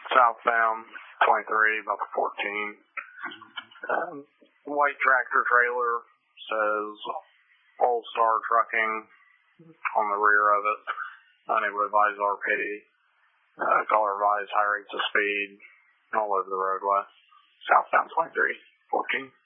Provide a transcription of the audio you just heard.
southbound 23, about the 14. White tractor trailer says All Star Trucking on the rear of it. Unable to advise RP. Caller advised high rates of speed all over the roadway. Southbound 23, 14.